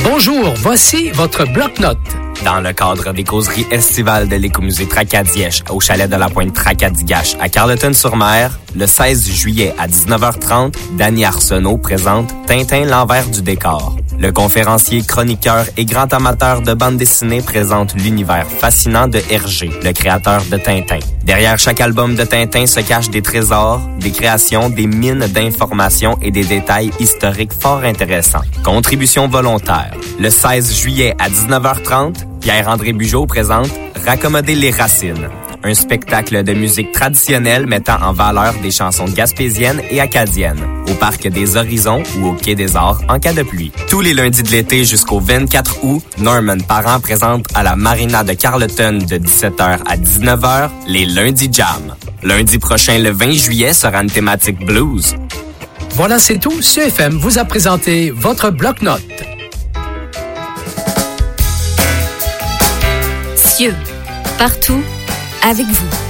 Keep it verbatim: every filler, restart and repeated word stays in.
Bonjour, voici votre bloc-notes. Dans le cadre des causeries estivales de l'Écomusée Tracadie au chalet de la Pointe Tracadie-Gache à Carleton-sur-Mer, le seize juillet à dix-neuf heures trente, Danny Arsenault présente Tintin l'envers du décor. Le conférencier, chroniqueur et grand amateur de bande dessinée présente l'univers fascinant de Hergé, le créateur de Tintin. Derrière chaque album de Tintin se cachent des trésors, des créations, des mines d'informations et des détails historiques fort intéressants. Contribution volontaire. Le seize juillet à dix-neuf heures trente, Pierre-André Bugeaud présente Raccommoder les racines, un spectacle de musique traditionnelle mettant en valeur des chansons gaspésiennes et acadiennes, au Parc des Horizons ou au Quai des Arts en cas de pluie. Tous les lundis de l'été jusqu'au vingt-quatre août, Norman Parent présente à la Marina de Carleton de dix-sept heures à dix-neuf heures les Lundis Jam. Lundi prochain, le vingt juillet, sera une thématique blues. Voilà, c'est tout. C F M vous a présenté votre bloc-notes. Cieux, partout, avec vous.